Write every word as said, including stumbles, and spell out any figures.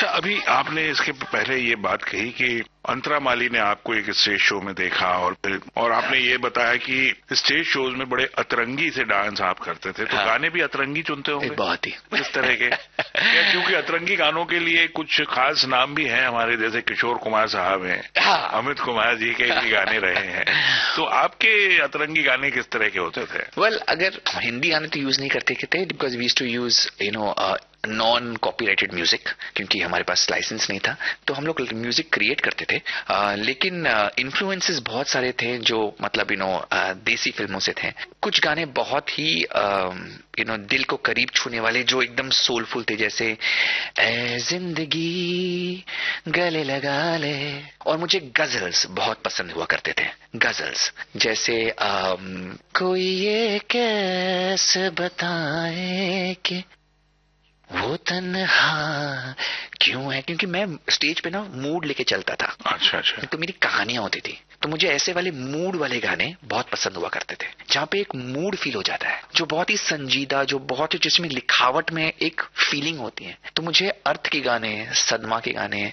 अच्छा, अभी आपने इसके पहले ये बात कही कि अंतरा माली ने आपको एक स्टेज शो में देखा और फिर और आपने ये बताया कि स्टेज शोज में बड़े अतरंगी से डांस आप करते थे, तो हाँ। गाने भी अतरंगी चुनते होंगे? बहुत ही इस तरह के क्या, क्योंकि अतरंगी गानों के लिए कुछ खास नाम भी हैं हमारे, जैसे किशोर कुमार साहब हैं, हाँ। अमित कुमार जी के भी गाने रहे हैं, तो आपके अतरंगी गाने किस तरह के होते थे? वेल well, अगर हिंदी गाने तो यूज नहीं करते थे, because we used to use you know non copyrighted music, क्योंकि हमारे पास लाइसेंस नहीं था, तो हम लोग म्यूजिक क्रिएट करते थे। uh, लेकिन इन्फ्लुएंसेस uh, बहुत सारे थे जो मतलब यू नो देसी फिल्मों से थे। कुछ गाने बहुत ही यू नो दिल को करीब छूने वाले, जो एकदम सोलफुल थे, जैसे ए जिंदगी गले लगा ले। और मुझे गजल्स बहुत पसंद हुआ करते थे, गजल्स जैसे um, कोई ये कैसे बताए कि वो तन्हा क्यों है, क्योंकि मैं स्टेज पे ना मूड लेके चलता था। अच्छा अच्छा। तो मेरी कहानियां होती थी, तो मुझे ऐसे वाले मूड वाले गाने बहुत पसंद हुआ करते थे, जहाँ पे एक मूड फील हो जाता है, जो बहुत ही संजीदा, जो बहुत ही जिसमें लिखावट में एक फीलिंग होती है। तो मुझे अर्थ के गाने, सदमा के गाने,